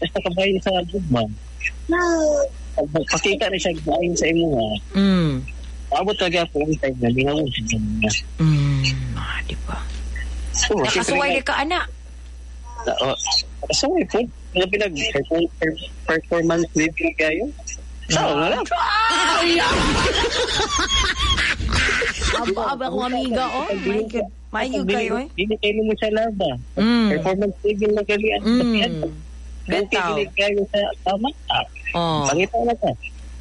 basta kabayan sa gugma. Pakita na siya kabayan sa imo ha. Abot talaga po yung time na lingaw siya niya. Di ba? So, nakasuway ka, anak. Nakasuway po. Mga pinag-performance living kayo. Sao nga lang. Aba kong amiga, oh. My God kayo, eh. Hindi kayo mo sa laba. Performance living na galian. Betaw. Hindi kayo sa tama. Pangita na ka.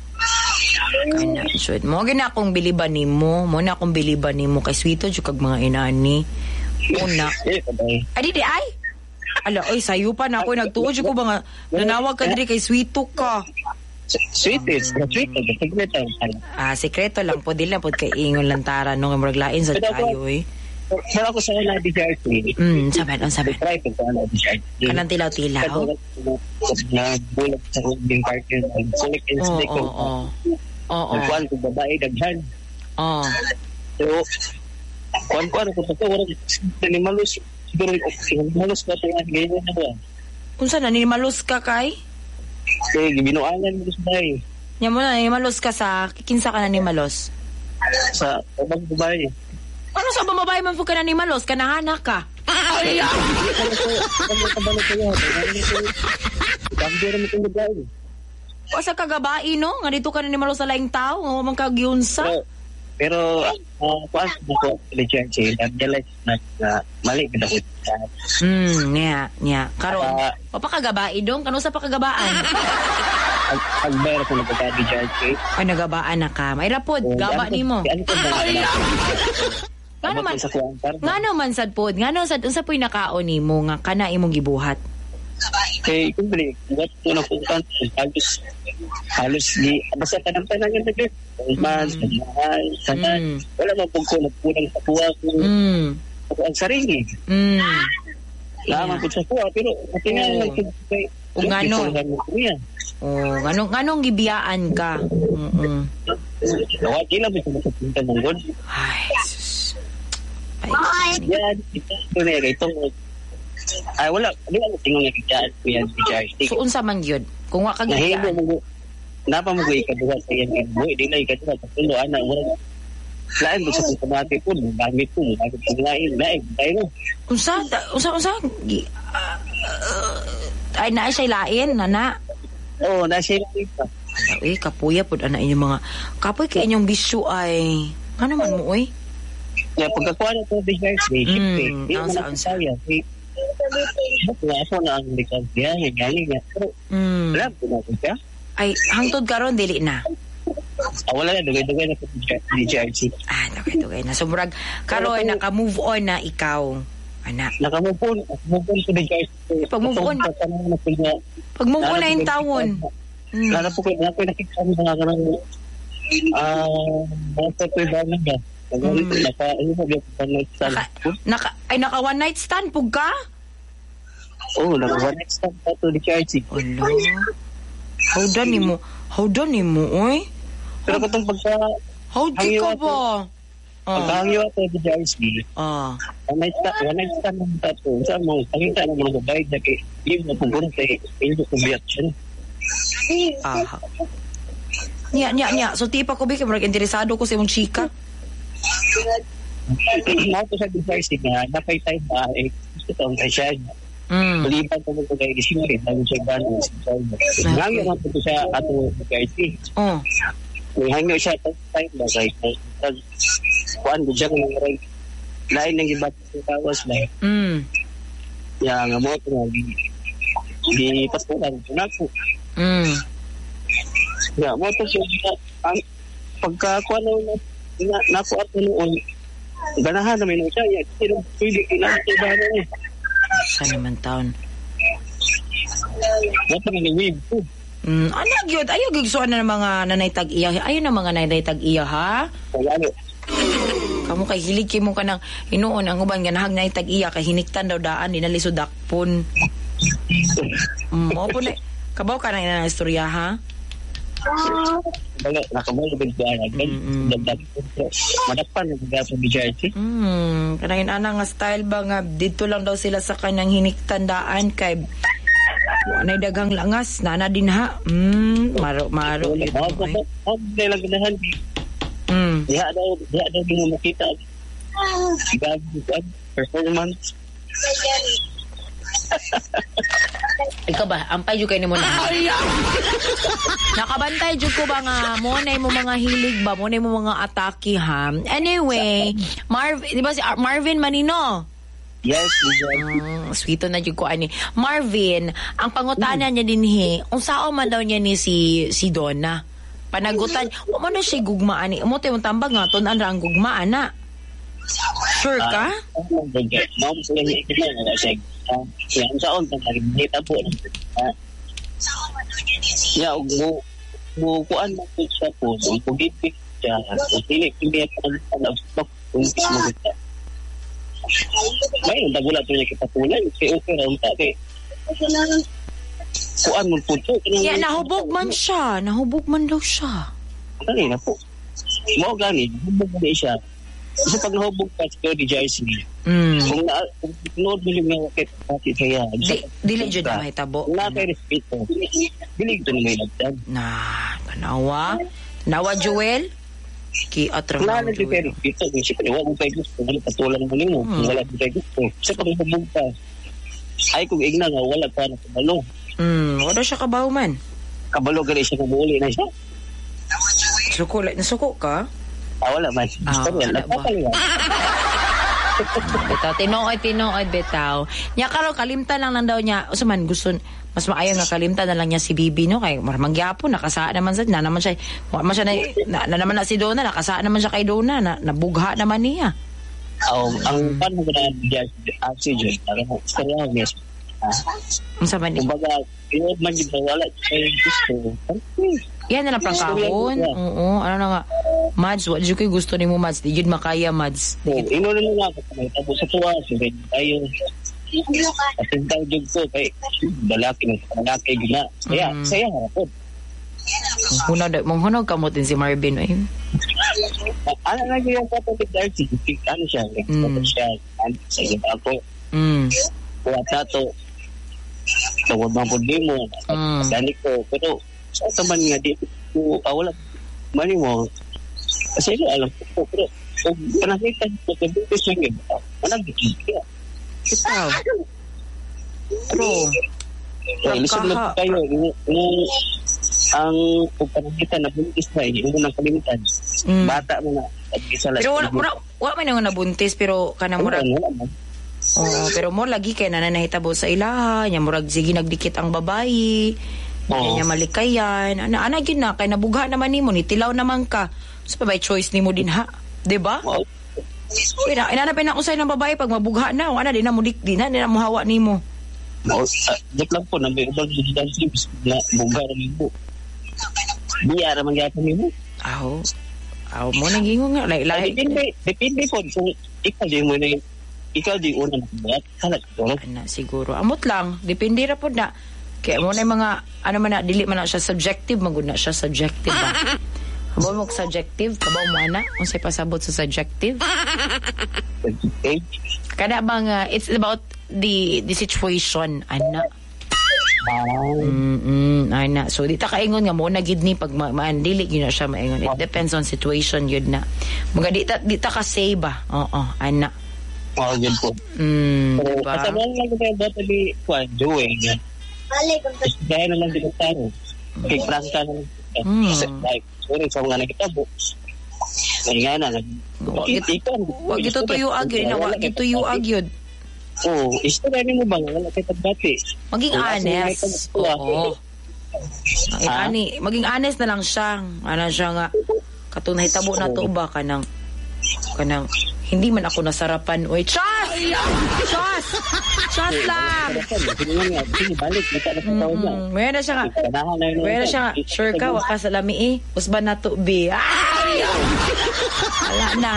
Mo gina akong biliban nimo, mo na akong biliban nimo kay sweeto jud kag mga inani. Una. Adi di ay. Ala, oy sayo pa na ako nagtuod jud ko ba nga nanawag ka diri kay sweeto ka. Sweetest, sekreto. Sekreto lang po, dili lang po kay ingon lantara nung murag lain sa tayo eh. Pero ako sa na DJRT. Sabi. Try ko sa na DJRT. Kanang tilaw-tilaw. Na bulag sa yung partner ng Sulik and Snake. Kuan ko babae daghan. So, kuan ko to wala ni malus. Siguro malus ka to ganyan na ba? Unsa na ni malus ka kay? Binuangan mo sa bahay. Nya mo na ni malus ka sa kinsa ka na ni malos? Sa ibang babae. Ano sa babae man po ka na ni malos? Kanahanak ka? Ay! O sa kagabai, no? Nga dito ka na ni malos sa laing tao? Nga man kagyunsa? Pero, kuas mo ko, legend siya. Nagdalas na mali ka na ko. Nya. Karon, o pa kagabai dong? Kano sa pa kagabaan? Agbayar ko na pagka-DJ. Ay, nagabaan na ka. May rapod, gaba ni mo. Nga naman sad pod, unsa po'y nakaon nimo nga kana imong gibuhat? Kay kumbre, what ko na puntan halos di basta tanan yung nagit. Mas sanan. Wala man pug ko nagpulang sa tuwa ko. Ako ang sarili. Laman pud sa tuwa pero tingnan lang kay nganong gibiyaan ka? Wala lang mo sa punta ng god. Ay, sus. Yan, ito wala mo tingong nakikita yan so unsa man yun kung wa kagiyaan napa mo ko ikaduha sa yan mo di na ikaduha sa tulo ana wala lain sa pamati po gamit ko lain tayo unsa ay na siya lain nana na siya lain kapuya pod ana inyong mga kapoy kay inyong bisyo ay ano man mo oy pagkakuha na ito business di mo na saya ako na ang likod niya galing niya pero wala po na siya ay hangtod karon dili na wala na dugay na po DJRC dugay na so murag karon naka-move on na ikaw ana naka-move on to DJRC pag-move on na yung tawon lalo po ko nakikita mo mga kanang mga po ba naka one night stand pug ka? Naka one night stand pa to DJRC. Howdan nimo oy. Pero katong pagka howdi ka ba? Pagkahangyo to DJRC. One night stand mo tato. Saan mo pakita na mga babae na kay yung napupunta yung reaction. Nya. So tipa ko bigay murag interesado ko sa imong chika. Ako sa DJRC na napay time ba gusto tong kasya. Maliban ko mo kay gising rin ang siya balance. Ngayon naman po siya ato DJRC. Hangyo siya time ba kay kuan ko siya ng lain ng iba't tawas na. Nga mo ko di pastulan ko na po. Mo to siya ang pagkakuan na napo at noon ganahan namin siya ya pero pwede kailangan sa bahay niya sa naman taon wala na ni wave po anak yun ayaw gigsuan na ng mga nanaytag iya ayaw na mga nanaytag iya ha kamu kay hilig kimo ka ng hinuon ang uban ganahag nanaytag iya kay hiniktan daw daan dinalisod dakpon mo po na kabaw ka na inang istorya ha wala nakabalo bigyan madapan ng gaso DJRC kanangin ana nga style ba nga dito lang daw sila sa kanyang hiniktandaan kay Wanay daghang langas, nana din ha. Maro. Dahil lang ganahan. Diha daw din mo makita. Performance. Ikaw ba? Ampay jud kay nimo na. Nakabantay jud ko ba nga mo na mo mga hilig ba? Mo na mo mga atake ha. Anyway, di ba si Marvin Manino? Yes, sweeto na jud ko ani. Marvin, ang pangutana niya dinhi, unsao man daw niya ni si Donna. Panagutan, mo na siya gugmaan ni. Mo tay tambag nga ton ang gugmaan na. Sure ka? Ma'am, sila niya ikita siya. Yan saon pang nakita po. Ya, kuan mo siya po. Kung gipit siya, hindi pa ang stock kung magita. May dagula to niya kipatulan. Kaya okay raw tabi. Kuan mo po to. Yeah, nahubog man siya. Nahubog man daw siya. Ano na po? Mo gani, hubog na siya. Kasi pag nahubog ka sa di JC, kung nood mo yung mga kapatid kaya, dili dyan na mahitabo. Wala kayo respeto. Dili ito na may nagtag. Nawa Joel? Kiatrang wala na kayo respeto. Wala mo kayo gusto. Wala patulan mo nimo. Wala mo kayo gusto. Kasi pag nahubog ka, ay kung igna nga, wala ka na kabalo. Wala siya kabaw man. Kabalo ka rin siya kung uli na siya. Nasuko ka? Wala man. Wala ba? Bitaw, tinood, bitaw. Nya karon kalimtan lang daw niya. O man gusto, mas maayo nga kalimtan na lang niya si Bibi, no? Kay maramang gyapon, nakasaan naman sa, na naman siya, na naman na si Donna, nakasaan naman siya kay Donna, nabugha naman niya. Ang paano ko na si Joy, istorya niya. Ang sabi niya? Kumbaga, yun man yung wala kayo gusto. Yan na lang prangkahon. Oo, ano na nga. Mads, what did you gusto ni mo, Mads? Di yun makaya, Mads. Ino na nga ako. May tabo sa tuwa. Sige, tayo. Atintang jug ko. Kay balaki gina. Saya harapot. Munghunog kamutin si Marvin. Ano na yung kapatid Darcy? Ano siya? Sige ako. Kuwata to. Tawag mga pudi mo. Dani ko. Pero sa taman nga di ko wala mani mo kasi alam ko pero kung nakita ko dito siya ngayon managiging kita pero listen lang kayo ang pagpanakita na buntis na yung unang kalimutan bata mo na pero wala man nga nabuntis pero kanang murag pero mo lagi kay nananahitabo sa ilaha nya murag sige nagdikit ang babayi niya malikayan. Ana gid na kay nabugha naman nimo ni tilaw naman ka. So pa by choice nimo din ha. 'Di ba? Inanapin na usay ng babae pag mabugha na, ana din na mo di na mo hawa nimo. Dik lang po na may ibang distances na bugha nimo. Biya ra man gyapon nimo. Mo nang gingon nga lahi. Depende po kung ikaw di una na buhat. Siguro. Amot lang, depende ra pod na. Kaya mo na mga, ano man na, dili man na siya subjective, magod na siya subjective ba? Kabaw mo subjective, kabaw mo ana, kung sa'y pasabot sa subjective. Kada bang, it's about the situation, ana. Ana. So, di ta kaingon nga mo, nagid ni pag maandili, yun na siya maingon. It depends on situation, yun na. Mga di ta ka-say ba? Ana. Yun po. Diba? Kasama lang ko tayo dapat di, doing, kaya naman din tayo. Kay Franca naman. Sorry, sa mga nakitabo. Nga na. Wag ito tuyo agyo. Wag ito tuyo agyo. Istorya mo ba? Wala kayo tagbati. Maging honest. Oo. Maging honest na lang siya. Ano siya nga. Katunay tabo na to ba kanang hindi man ako nasarapan. Oy, Chas! Chas lang! Mayroon na siya nga. Sure ka, wakas alami Usban na to, B. Wala na.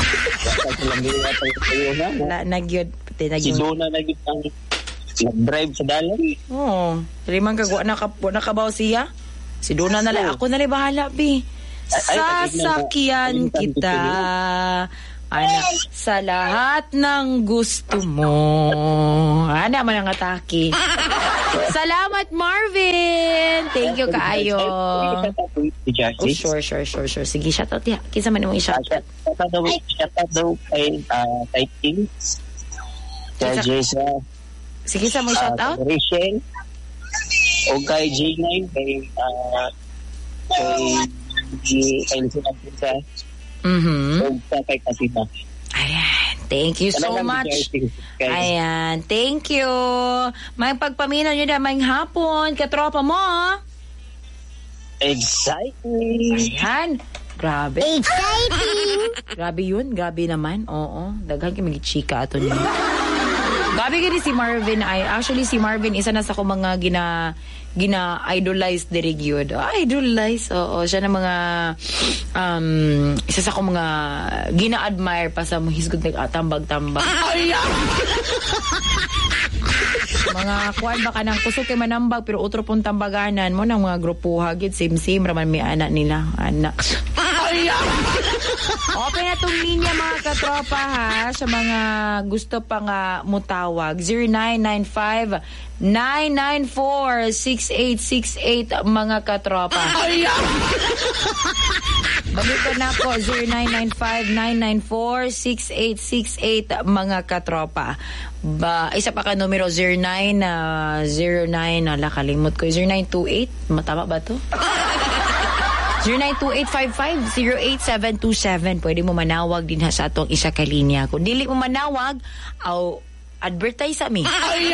Wala na, gyud. Si Donna na gyud ang nag-drive sa dalan. Limang kagwa nakabaw siya. Si Donna na lang. Ako na lang bahala, B. Sasakyan kita. Sa lahat ng gusto mo. Ana man ang atake. Salamat, Marvin. Thank you kaayo. Sure. Sige, shoutout ya. Kinsa man imong i-shoutout? Shoutout daw kay King. Kay Jessa. Sige, sa mong shoutout? Rachel. O kay J9. Kay Lisinang Pinsa. O kay Kasima. Ayan. Thank you so much. Ayan. Thank you. May pagpamina nyo na may hapon. Katropa mo. Exciting. Ayan. Grabe. Exciting. Grabe yun. Grabe naman. Oo. Daghan kayo mag-chika ato niyo. Grabe gini si Marvin. Actually, si Marvin, isa na sa ko mga gina-idolize diri gyud. Idolize. Oo. Siya na mga isa sa ko mga gina-admire pa sa mga hisgod nag-tambag-tambag. Mga kuwan baka nang kusok kay manambag pero otro pong tambaganan mo ng mga grupuha gid sim raman may anak nila. Anak. Open na itong linya mga katropa ha sa mga gusto pa nga mutawag 0995-994-6868 mga katropa. Balikan na po 0995-994-6868 mga katropa. Isa pa ka numero 09 kalimot ko 0928 matama ba to? 092855-08727. Pwede mo manawag din ha sa atong isa ka linya. Kung dili mo manawag, advertise sa mi.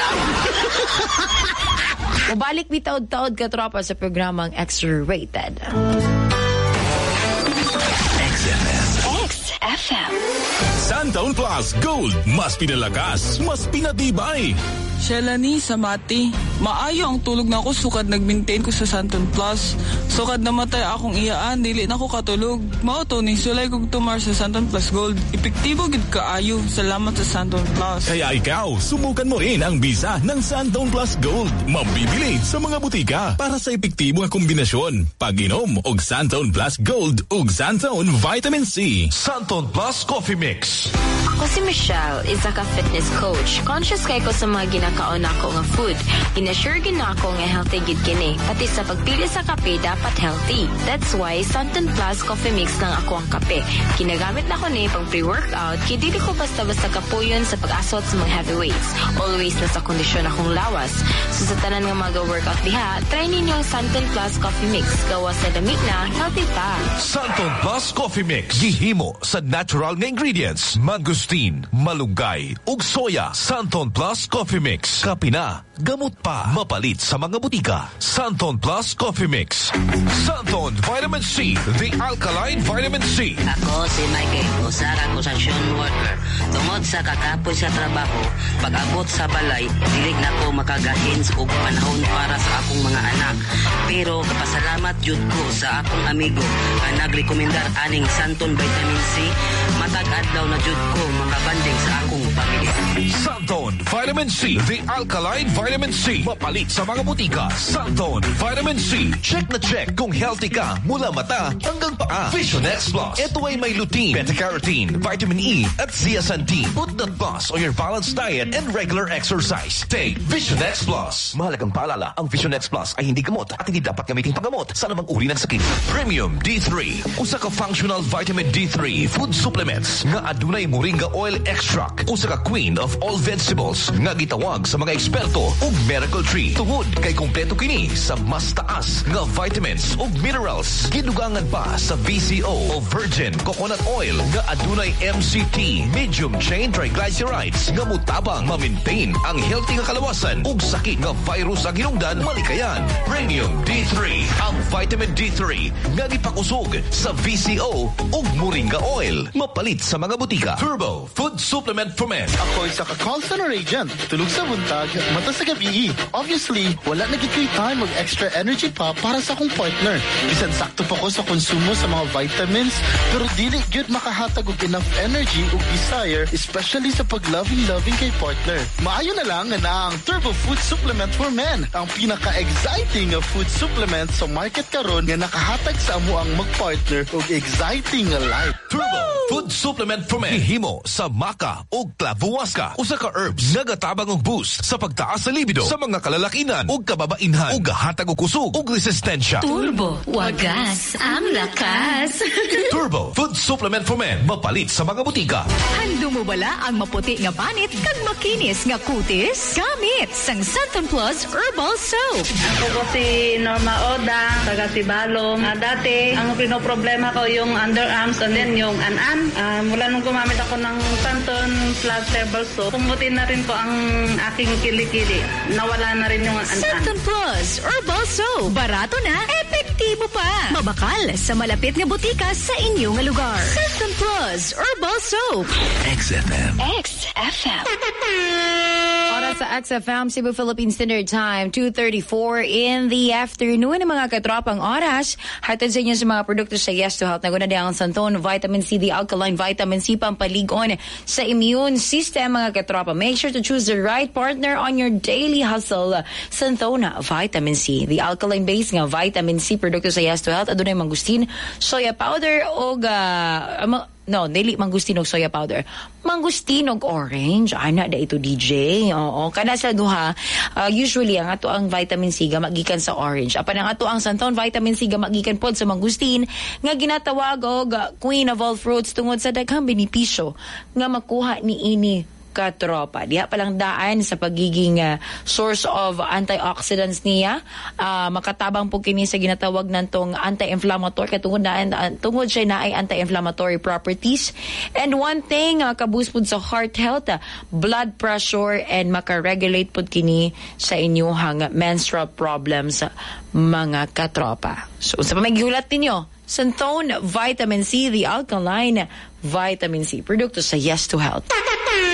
Mabalik bitaod-taod ka tropa sa programang X-Rated. XFM. Santon Plus Gold. Mas pinalakas, mas pinatibay. Shelani, sa mati. Maayo ang tulog na ako sukad nag-maintain ko sa Santon Plus. Sukad namatay akong iyaan, dili na ko katulog. Mao to ni sulay kog tumar sa Santon Plus Gold. Epektibo gid kaayo. Salamat sa Santon Plus. Kaya ikaw, subukan mo rin ang bisa ng Santon Plus Gold. Mabibili sa mga butika para sa epektibo nga kombinasyon. Pag-inom og Santon Plus Gold ug Santon Vitamin C. Santon Plus Coffee Mix. Ako si Michelle, isa ka fitness coach. Conscious kay ko sa mga ginakaon ako nga food. Ina-sure gina ako nga healthy gid kini. Pati sa pagpili sa kape dapat healthy. That's why Santon Plus Coffee Mix lang ako ang kape. Kinagamit na ko ni pang pre-workout kay dili ko basta-basta kapuyon sa pag-asot sa mga heavyweights. Always nasa kondisyon akong lawas. So sa tanan nga mag-workout diha, try ninyo ang Santon Plus Coffee Mix. Gawa sa damit na healthy pa. Santon Plus Coffee Mix. Gihimo sa natural nga ingredients. Mangustin, malunggay, ug soya. Santon Plus Coffee Mix. Kape na, gamot pa. Mapalit sa mga butika. Santon Plus Coffee Mix. Santon Vitamin C. The Alkaline Vitamin C. Ako si Michael, usa ka construction worker. Tungod sa kakapoy sa trabaho, pag-abot sa balay, dili na ko makagahin og panahon para sa akong mga anak. Pero kapasalamat jud ko sa akong amigo nga nagrekomendar aning Santon Vitamin C. Matag adlaw na jud ko makabanding sa akong pamilya. Santon Vitamin C. The Alkaline Vitamin C. Mapalit sa mga butika. Santon Vitamin C. Check na check kung healthy ka mula mata hanggang paa. Vision X Plus. Ito ay may lutein, beta-carotene, vitamin E at zeaxanthin. Put that plus on your balanced diet and regular exercise. Take Vision X Plus. Mahalagang paalala, ang Vision X Plus ay hindi gamot at hindi dapat gamitin panggamot sa anumang uri ng sakit. Premium D3. Usa ka functional vitamin D3 food supplements nga adunay moringa oil extract. Usa ka queen of all vegetables nga gitawag sa mga eksperto ug miracle tree. Tungod kay kompleto kini sa mas taas nga vitamins ug minerals. Gidugangan pa sa VCO o virgin coconut oil nga adunay MCT, medium chain triglycerides nga mutabang ma-maintain ang healthy nga kalawasan ug sakit nga virus ang hinungdan malikayan. Premium D3, ang vitamin D3 nga gipakusog sa VCO ug moringa oil. Mapalit sa mga butika. Turbo Food Supplement for Men. Ako isa ka call center agent. Tulog sa buntag, mata sa gabi. Obviously, wala na gid time mag extra energy pa para sa akong partner. Bisan sakto pa ko sa konsumo sa mga vitamins, pero dili gyud makahatag og enough energy ug desire, especially sa pag-loving kay partner. Maayo na lang na ang Turbo Food Supplement for Men, ang pinaka-exciting food supplement sa market market karon nga nakahatag sa amo ang mag-partner og exciting nga life. Turbo Food Supplement for Men. Himo sa maca o clavuasca. Usa ka herbs nga gatabang og boost sa pagtaas sa libido sa mga kalalakinan o kababainhan ug gahatag og kusog ug resistensya. Turbo, wagas ang lakas. Turbo Food Supplement for Men. Mapalit sa mga butika. Hando mo bala ang maputi nga panit kag makinis nga kutis? Gamit sang Santon Plus Herbal Soap. Ako ko si Norma Oda, taga si Balong. Dati, ang pinoproblema ko yung underarms and then yung an-an. Mula nung gumamit ako ng Santon Plus Herbal Soap, pumuti na rin po ang aking kilikili. Nawala na rin yung an-an. Santon Plus Herbal Soap. Barato na, epektibo pa. Mabakal sa malapit nga butika sa inyong lugar. Santon Plus Herbal Soap. XFM. XFM. Oras sa XFM, Cebu Philippine Standard Time, 2:34 in the afternoon. Mga katropang oras, hatid sa inyo sa mga produkto sa Yes to Health. Naguna din ang Santon Vitamin C, the alkaline vitamin C, pampaligon sa immune system, mga katropa. Make sure to choose the right partner on your daily hustle. Santon Vitamin C, the alkaline base nga vitamin C produkto sa Yes to Health. Adunay mangustin, soya powder o dili mangustinog soya powder. Mangustinog orange. Ana da ito DJ. Oo. Kana sa duha, usually ang ato ang vitamin C ga magikan sa orange. Apan ang ato ang Santon vitamin C ga magikan pod sa mangustin nga ginatawag og queen of all fruits tungod sa daghang benepisyo nga makuha ni ini katropa. Diha palang daan sa pagiging source of antioxidants niya. Makatabang po kini sa ginatawag nantong anti-inflammatory tungod siya na ay anti-inflammatory properties. And one thing, kaboost po sa heart health, blood pressure, and makaregulate po kini sa inyong menstrual problems, mga katropa. So sa pamagigulat ninyo, Santon Vitamin C, the alkaline vitamin C, produkto sa Yes to Health.